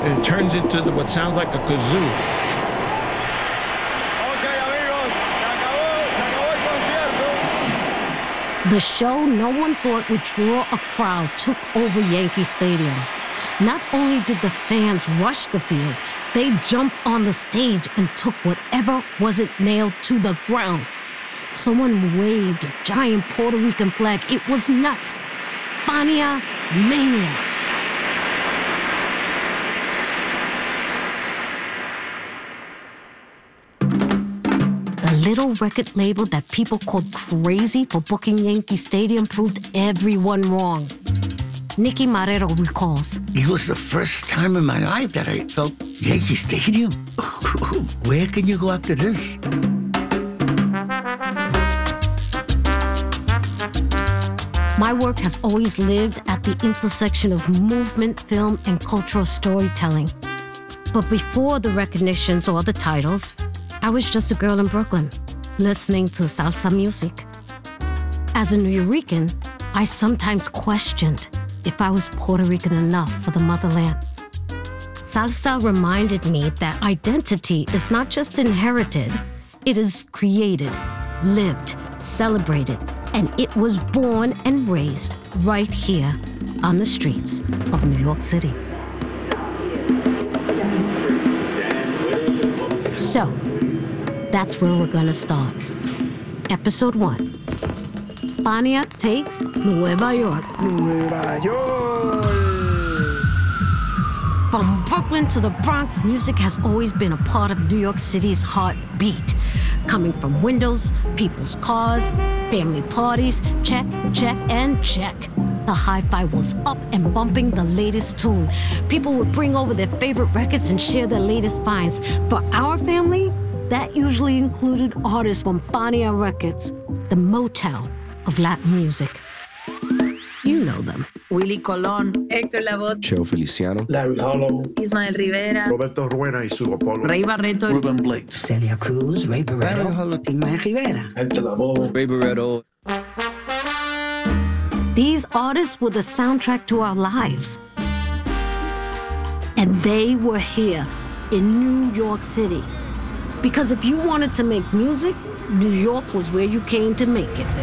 and it turns into what sounds like a kazoo. The show no one thought would draw a crowd took over Yankee Stadium. Not only did the fans rush the field, they jumped on the stage and took whatever wasn't nailed to the ground. Someone waved a giant Puerto Rican flag. It was nuts. Fania Mania. The little record label that people called crazy for booking Yankee Stadium proved everyone wrong. Nicky Marrero recalls. It was the first time in my life that I felt Yankee Stadium. Where can you go after this? My work has always lived at the intersection of movement, film, and cultural storytelling. But before the recognitions or the titles, I was just a girl in Brooklyn, listening to salsa music. As a New Yorican, I sometimes questioned if I was Puerto Rican enough for the motherland. Salsa reminded me that identity is not just inherited, it is created, lived, celebrated, and it was born and raised right here on the streets of New York City. So, that's where we're gonna start. Episode 1. Fania takes Nueva York. Nueva York! From Brooklyn to the Bronx, music has always been a part of New York City's heartbeat. Coming from windows, people's cars, family parties, check, check, and check. The hi-fi was up and bumping the latest tune. People would bring over their favorite records and share their latest finds. For our family, that usually included artists from Fania Records, the Motown of Latin music. You know them. Willie Colón, Héctor Lavoe, Cheo Feliciano, Larry Hollow, Ismael Rivera, Roberto Rueda y su Apolo, Ray Barreto, Ruben Blake, Celia Cruz, Ray Barreto, Ismael Rivera, Héctor Lavoe, Ray Barreto. These artists were the soundtrack to our lives. And they were here in New York City. Because if you wanted to make music, New York was where you came to make it.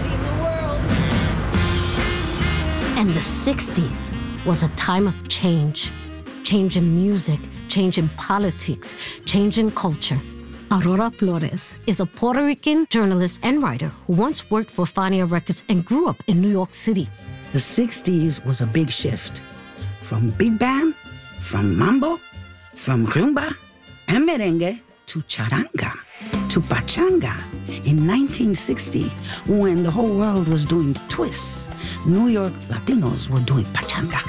And the 60s was a time of change. Change in music, change in politics, change in culture. Aurora Flores is a Puerto Rican journalist and writer who once worked for Fania Records and grew up in New York City. The 60s was a big shift. From big band, from mambo, from rumba and merengue, to charanga, to pachanga. In 1960, when the whole world was doing twists, New York Latinos were doing pachanga.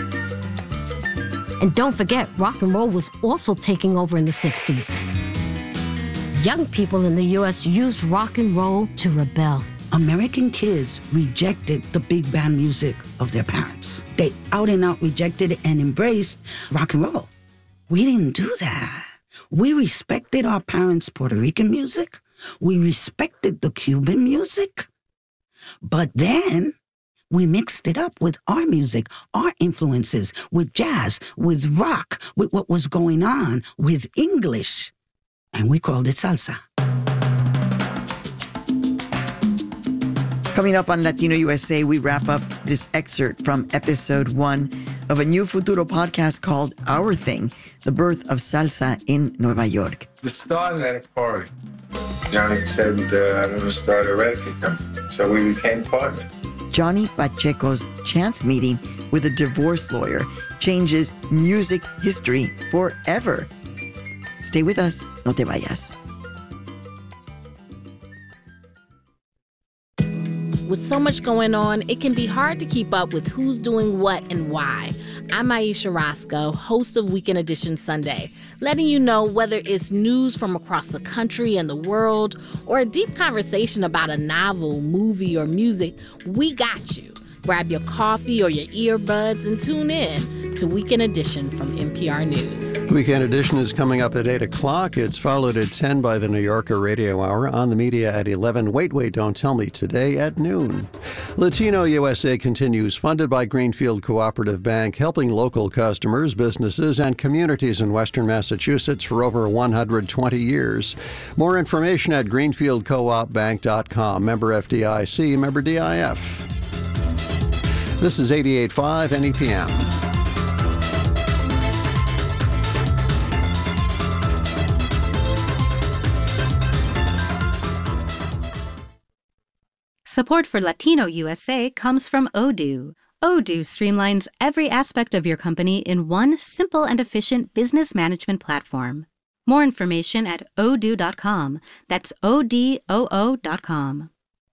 And don't forget, rock and roll was also taking over in the 60s. Young people in the U.S. used rock and roll to rebel. American kids rejected the big band music of their parents. They out and out rejected and embraced rock and roll. We didn't do that. We respected our parents' Puerto Rican music. We respected the Cuban music. But then we mixed it up with our music, our influences, with jazz, with rock, with what was going on, with English. And we called it salsa. Coming up on Latino USA, we wrap up this excerpt from episode 1 of a new Futuro podcast called Our Thing, the birth of salsa in Nueva York. It started at a party. Johnny said, I'm going to start a record company. So we became partners. Johnny Pacheco's chance meeting with a divorce lawyer changes music history forever. Stay with us, no te vayas. With so much going on, it can be hard to keep up with who's doing what and why. I'm Aisha Roscoe, host of Weekend Edition Sunday, letting you know whether it's news from across the country and the world, or a deep conversation about a novel, movie, or music, we got you. Grab your coffee or your earbuds and tune in. to Weekend Edition from NPR News. Weekend Edition is coming up at 8 o'clock. It's followed at 10 by the New Yorker Radio Hour, On the Media at 11. Wait, Don't Tell Me today at noon. Latino USA continues, funded by Greenfield Cooperative Bank, helping local customers, businesses, and communities in Western Massachusetts for over 120 years. More information at greenfieldcoopbank.com. Member FDIC, member DIF. This is 88.5 NEPM. Support for Latino USA comes from Odoo. Odoo streamlines every aspect of your company in one simple and efficient business management platform. More information at odoo.com. That's ODOO.com.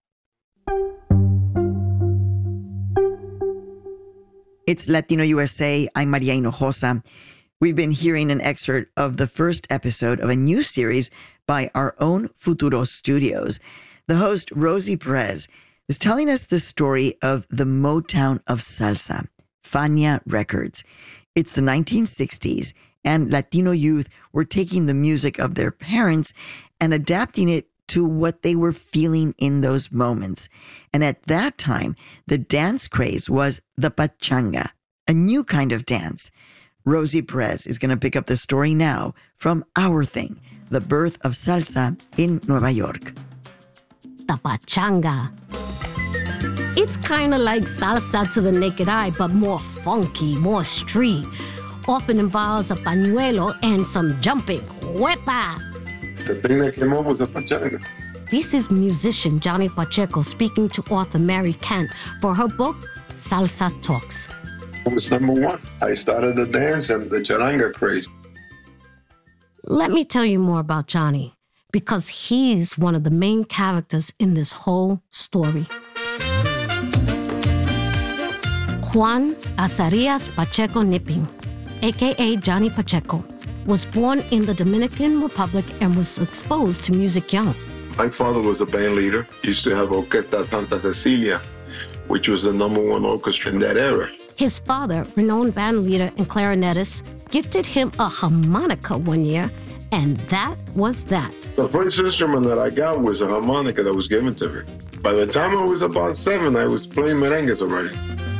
It's Latino USA. I'm Maria Hinojosa. We've been hearing an excerpt of the first episode of a new series by our own Futuro Studios. The host, Rosie Perez, is telling us the story of the Motown of salsa, Fania Records. It's the 1960s, and Latino youth were taking the music of their parents and adapting it to what they were feeling in those moments. And at that time, the dance craze was the pachanga, a new kind of dance. Rosie Perez is going to pick up the story now from Our Thing, the birth of salsa in Nueva York. The pachanga. It's kind of like salsa to the naked eye, but more funky, more street. Often involves a pañuelo and some jumping. Huepa! The thing that came up was the pachanga. This is musician Johnny Pacheco speaking to author Mary Kent for her book, Salsa Talks. It was number one. I started the dance and the charanga craze. Let me tell you more about Johnny, because he's one of the main characters in this whole story. Juan Azarias Pacheco Nipping, a.k.a. Johnny Pacheco, was born in the Dominican Republic and was exposed to music young. My father was a band leader. He used to have Orquesta Santa Cecilia, which was the number one orchestra in that era. His father, renowned band leader and clarinetist, gifted him a harmonica one year, and that was that. The first instrument that I got was a harmonica that was given to me. By the time I was about 7, I was playing merengues already.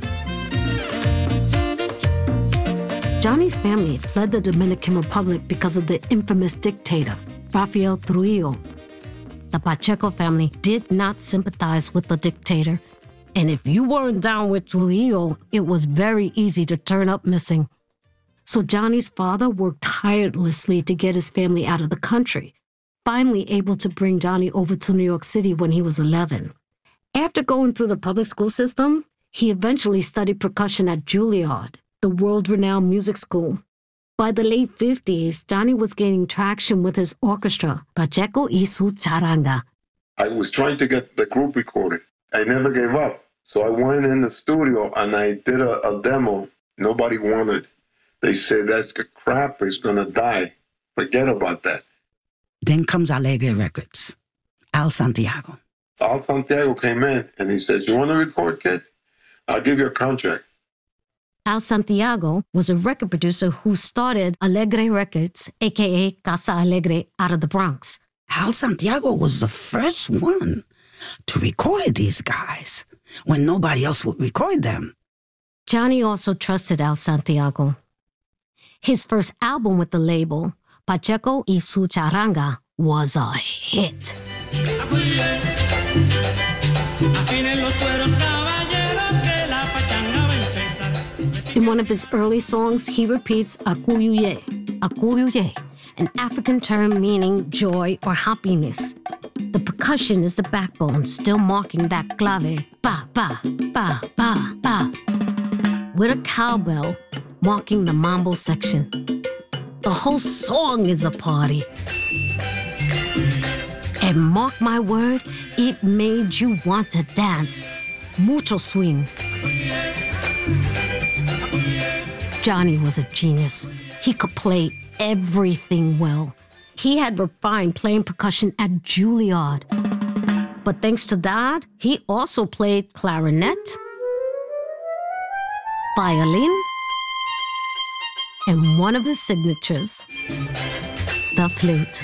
Johnny's family fled the Dominican Republic because of the infamous dictator, Rafael Trujillo. The Pacheco family did not sympathize with the dictator, and if you weren't down with Trujillo, it was very easy to turn up missing. So Johnny's father worked tirelessly to get his family out of the country, finally able to bring Johnny over to New York City when he was 11. After going through the public school system, he eventually studied percussion at Juilliard, the world-renowned music school. By the late 50s, Johnny was gaining traction with his orchestra, Pacheco y su Charanga. I was trying to get the group recorded. I never gave up. So I went in the studio and I did a demo. Nobody wanted. They said, that's crap, it's going to die. Forget about that. Then comes Alegre Records, Al Santiago. Al Santiago came in and he said, you want to record, kid? I'll give you a contract. Al Santiago was a record producer who started Alegre Records, a.k.a. Casa Alegre, out of the Bronx. Al Santiago was the first one to record these guys when nobody else would record them. Johnny also trusted Al Santiago. His first album with the label, Pacheco y su Charanga, was a hit. In one of his early songs, he repeats akuyuye, an African term meaning joy or happiness. The percussion is the backbone, still marking that clave, ba, ba, ba, ba, ba, with a cowbell marking the mambo section. The whole song is a party. And mark my word, it made you want to dance. Mucho swing. Johnny was a genius. He could play everything well. He had refined playing percussion at Juilliard. But thanks to that, he also played clarinet, violin, and one of his signatures, the flute.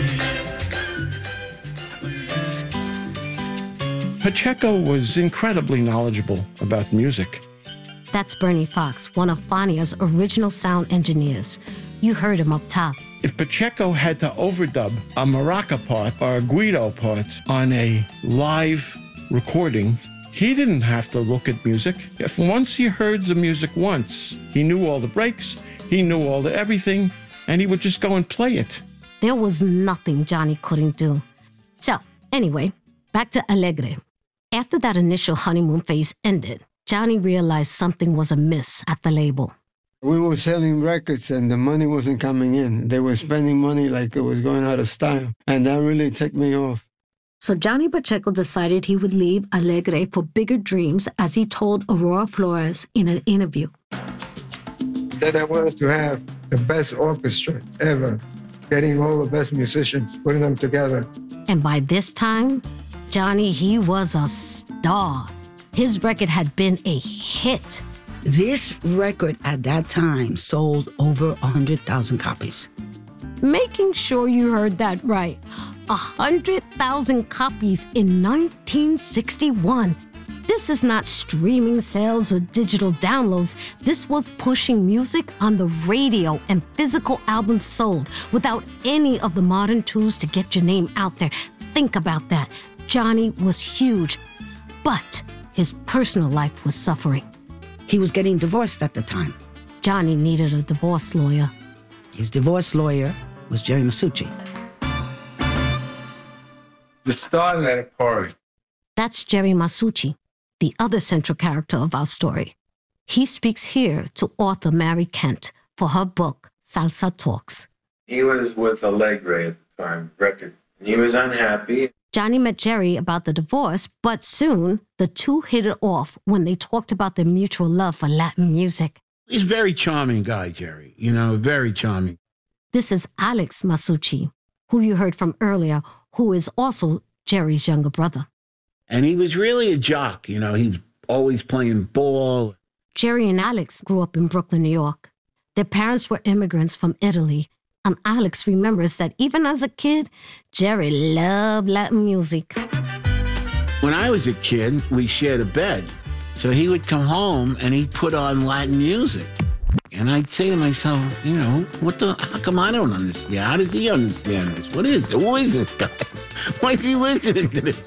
Pacheco was incredibly knowledgeable about music. That's Bernie Fox, one of Fania's original sound engineers. You heard him up top. If Pacheco had to overdub a maraca part or a Guido part on a live recording, he didn't have to look at music. If once he heard the music once, he knew all the breaks, he knew all the everything, and he would just go and play it. There was nothing Johnny couldn't do. So, anyway, back to Alegre. After that initial honeymoon phase ended, Johnny realized something was amiss at the label. We were selling records and the money wasn't coming in. They were spending money like it was going out of style. And that really ticked me off. So Johnny Pacheco decided he would leave Alegre for bigger dreams, as he told Aurora Flores in an interview. That I wanted to have the best orchestra ever, getting all the best musicians, putting them together. And by this time, Johnny, he was a star. His record had been a hit. This record at that time sold over 100,000 copies. Making sure you heard that right. 100,000 copies in 1961. This is not streaming sales or digital downloads. This was pushing music on the radio and physical albums sold without any of the modern tools to get your name out there. Think about that. Johnny was huge, but his personal life was suffering. He was getting divorced at the time. Johnny needed a divorce lawyer. His divorce lawyer was Jerry Masucci. It started at a party. That's Jerry Masucci, the other central character of our story. He speaks here to author Mary Kent for her book, Salsa Talks. He was with Alegre at the time, record. And he was unhappy. Johnny met Jerry about the divorce, but soon the two hit it off when they talked about their mutual love for Latin music. He's a very charming guy, Jerry. Very charming. This is Alex Masucci, who you heard from earlier, who is also Jerry's younger brother. And he was really a jock. He was always playing ball. Jerry and Alex grew up in Brooklyn, New York. Their parents were immigrants from Italy, and Alex remembers that even as a kid, Jerry loved Latin music. When I was a kid, we shared a bed. So he would come home and he'd put on Latin music. And I'd say to myself, how come I don't understand? How does he understand this? What is it? Who is this guy? Why is he listening to this?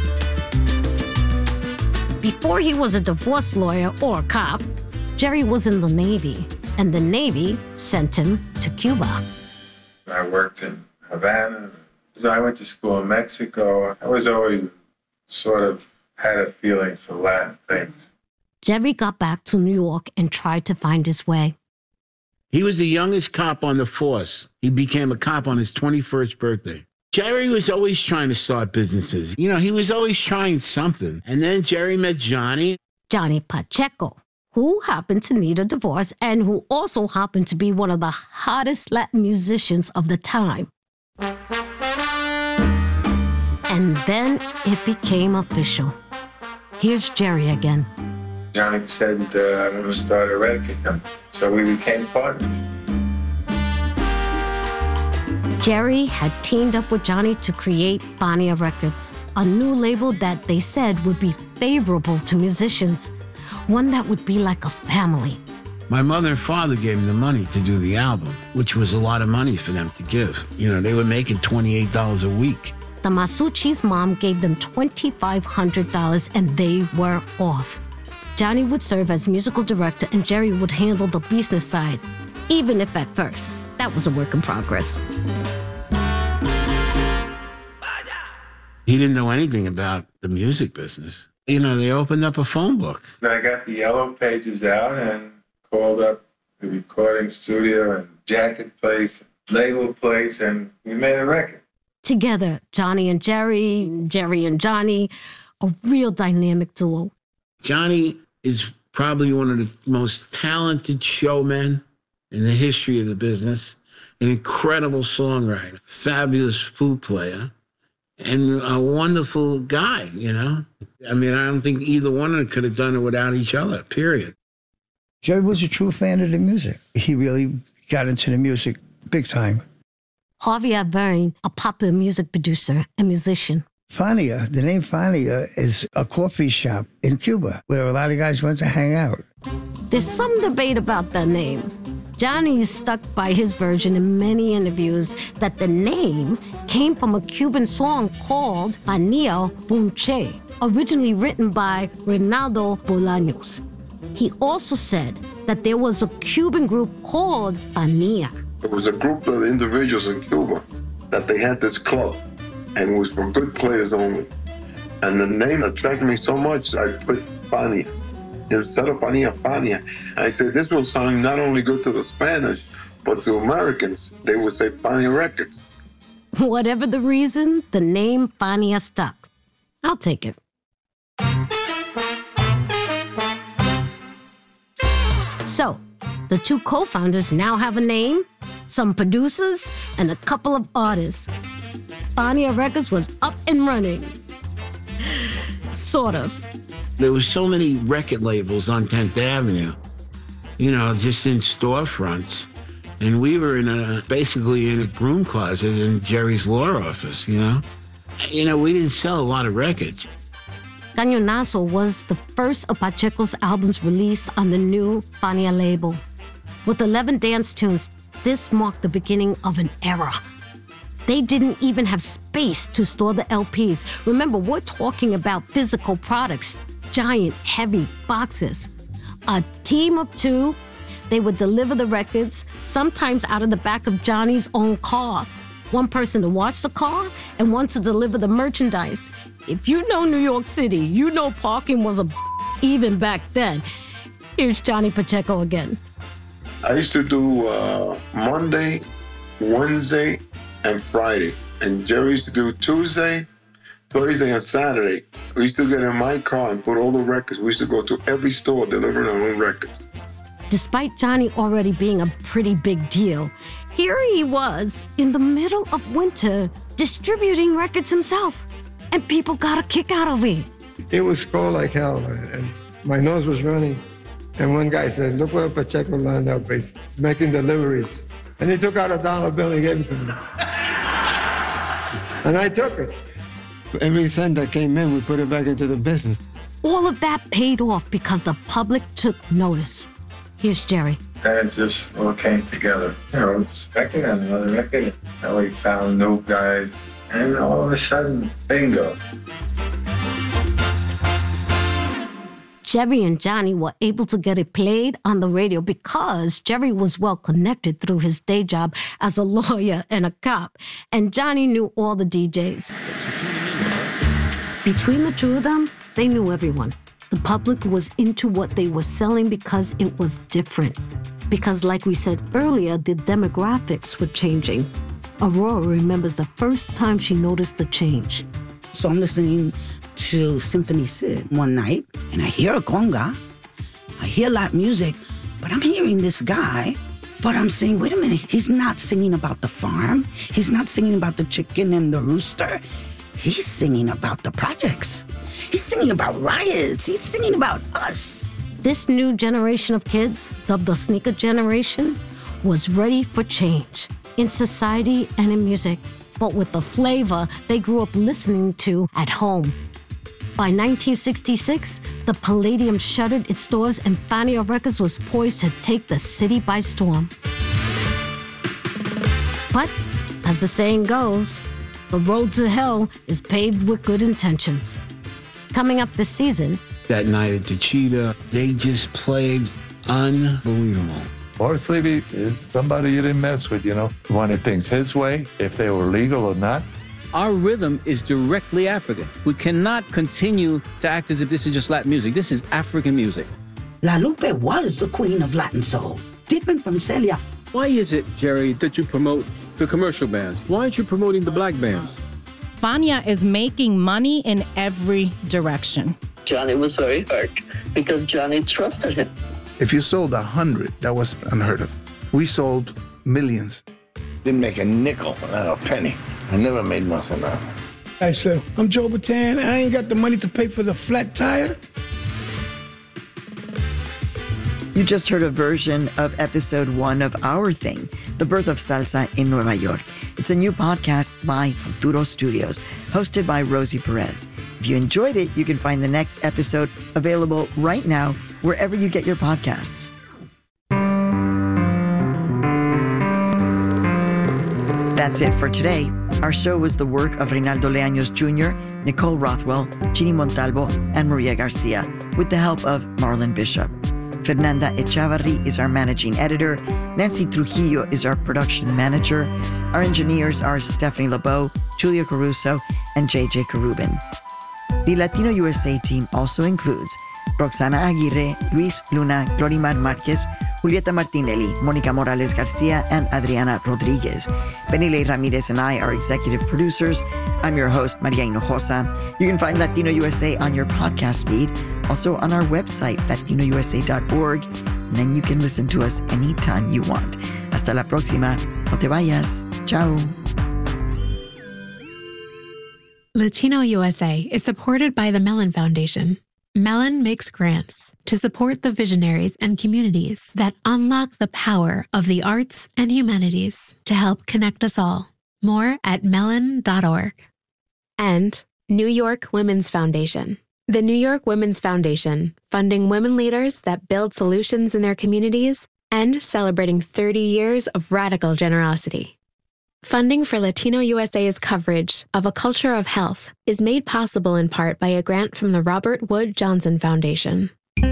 Before he was a divorce lawyer or a cop, Jerry was in the Navy, and the Navy sent him to Cuba. I worked in Havana. So I went to school in Mexico. I was always sort of had a feeling for Latin things. Jerry got back to New York and tried to find his way. He was the youngest cop on the force. He became a cop on his 21st birthday. Jerry was always trying to start businesses. He was always trying something. And then Jerry met Johnny. Johnny Pacheco, who happened to need a divorce and who also happened to be one of the hottest Latin musicians of the time. And then it became official. Here's Jerry again. Johnny said, I'm going to start a record company. So we became partners. Jerry had teamed up with Johnny to create Fania Records, a new label that they said would be favorable to musicians, one that would be like a family. My mother and father gave me the money to do the album, which was a lot of money for them to give. They were making $28 a week. The Masucci's mom gave them $2,500 and they were off. Johnny would serve as musical director and Jerry would handle the business side, even if at first that was a work in progress. He didn't know anything about the music business. They opened up a phone book. I got the yellow pages out and called up the recording studio and jacket place, label place, and we made a record. Together, Johnny and Jerry, Jerry and Johnny, a real dynamic duo. Johnny is probably one of the most talented showmen in the history of the business, an incredible songwriter, fabulous flute player, and a wonderful guy, I don't think either one of them could have done it without each other, period. Jerry was a true fan of the music. He really got into the music big time. Javier Verne, a popular music producer and musician. Fania, the name Fania is a coffee shop in Cuba where a lot of guys went to hang out. There's some debate about the name. Johnny stuck by his version in many interviews that the name came from a Cuban song called Fania Bunche, originally written by Reynaldo Bolaños. He also said that there was a Cuban group called Fania. It was a group of individuals in Cuba that they had this club, and it was for good players only. And the name attracted me so much, I put Fania. Instead of Fania, Fania. And I said, this will sound not only good to the Spanish, but to Americans. They would say Fania Records. Whatever the reason, the name Fania stuck. I'll take it. So, the two co-founders now have a name, some producers, and a couple of artists. Fania Records was up and running. Sort of. There were so many record labels on 10th Avenue, you know, just in storefronts. And we were basically in a broom closet in Jerry's law office, you know. You know, we didn't sell a lot of records. Cañonazo was the first of Pacheco's albums released on the new Fania label. With 11 dance tunes, this marked the beginning of an era. They didn't even have space to store the LPs. Remember, we're talking about physical products, giant, heavy boxes. A team of two, they would deliver the records, sometimes out of the back of Johnny's own car. One person to watch the car and one to deliver the merchandise. If you know New York City, you know parking was even back then. Here's Johnny Pacheco again. I used to do Monday, Wednesday, and Friday. And Jerry used to do Tuesday, Thursday, and Saturday. We used to get in my car and put all the records. We used to go to every store delivering our own records. Despite Johnny already being a pretty big deal, here he was in the middle of winter distributing records himself. And people got a kick out of it. It was cold like hell, and my nose was running. And one guy said, look where Pacheco lined up, he's making deliveries. And he took out $1 bill and gave it to me. And I took it. Every cent that came in, we put it back into the business. All of that paid off because the public took notice. Here's Jerry. And it just all came together. You know, record on another record. And we found new guys. And all of a sudden, bingo. Jerry and Johnny were able to get it played on the radio because Jerry was well connected through his day job as a lawyer and a cop, and Johnny knew all the DJs. Between the two of them, they knew everyone. The public was into what they were selling because it was different. Because, like we said earlier, the demographics were changing. Aurora remembers the first time she noticed the change. So I'm listening to Symphony Sid one night, and I hear a conga, I hear Latin music, but I'm hearing this guy, but I'm saying, wait a minute, he's not singing about the farm, he's not singing about the chicken and the rooster, he's singing about the projects, he's singing about riots, he's singing about us. This new generation of kids, dubbed the sneaker generation, was ready for change in society and in music, but with the flavor they grew up listening to at home. By 1966, the Palladium shuttered its doors and Fania Records was poised to take the city by storm. But, as the saying goes, the road to hell is paved with good intentions. Coming up this season, that night at the Cheetah, they just played unbelievable. Horace Levy is somebody you didn't mess with, you know. Wanted things his way, if they were legal or not. Our rhythm is directly African. We cannot continue to act as if this is just Latin music. This is African music. La Lupe was the queen of Latin soul, different from Celia. Why is it, Jerry, that you promote the commercial bands? Why aren't you promoting the black bands? Fania is making money in every direction. Johnny was very hurt because Johnny trusted him. If you sold 100, that was unheard of. We sold millions. Didn't make a nickel, not a penny. I never made much of that. I said, I'm Joe Bataan, and I ain't got the money to pay for the flat tire. You just heard a version of episode 1 of Our Thing, The Birth of Salsa in Nueva York. It's a new podcast by Futuro Studios, hosted by Rosie Perez. If you enjoyed it, you can find the next episode available right now wherever you get your podcasts. That's it for today. Our show was the work of Reynaldo Leaños Jr., Nicole Rothwell, Ginny Montalvo, and Maria Garcia, with the help of Marlon Bishop. Fernanda Echavarri is our managing editor. Nancy Trujillo is our production manager. Our engineers are Stephanie LeBeau, Julia Caruso, and JJ Carubin. The Latino USA team also includes Roxana Aguirre, Luis Luna, Glorimar Marquez, Julieta Martinelli, Mónica Morales Garcia, and Adriana Rodriguez. Benile Ramirez and I are executive producers. I'm your host, Maria Hinojosa. You can find Latino USA on your podcast feed, also on our website, latinousa.org, and then you can listen to us anytime you want. Hasta la próxima. No te vayas. Ciao. Latino USA is supported by the Mellon Foundation. Mellon makes grants to support the visionaries and communities that unlock the power of the arts and humanities to help connect us all. More at mellon.org. And New York Women's Foundation. The New York Women's Foundation, funding women leaders that build solutions in their communities and celebrating 30 years of radical generosity. Funding for Latino USA's coverage of A Culture of Health is made possible in part by a grant from the Robert Wood Johnson Foundation.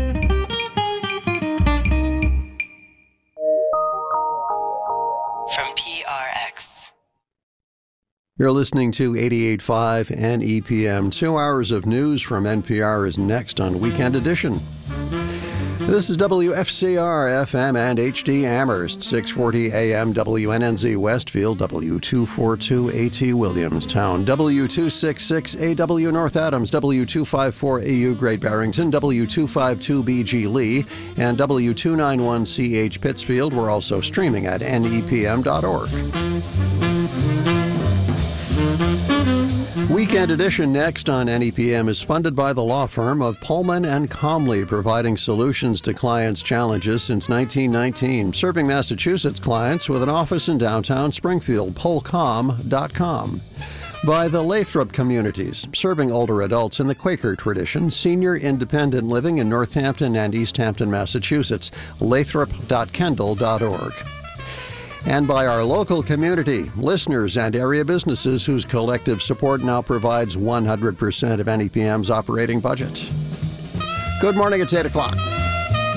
From PRX. You're listening to 88.5 NEPM. 2 hours of news from NPR is next on Weekend Edition. This is WFCR FM and HD Amherst, 640 AM WNNZ Westfield, W242 AT Williamstown, W266 AW North Adams, W254 AU Great Barrington, W252 BG Lee, and W291 CH Pittsfield. We're also streaming at nepm.org. Weekend Edition next on NEPM is funded by the law firm of Pullman and Comley, providing solutions to clients' challenges since 1919, serving Massachusetts clients with an office in downtown Springfield, pullcom.com. By the Lathrop Communities, serving older adults in the Quaker tradition, senior independent living in Northampton and East Hampton, Massachusetts, lathrop.kendall.org. And by our local community, listeners and area businesses whose collective support now provides 100% of NEPM's operating budget. Good morning, it's 8 o'clock.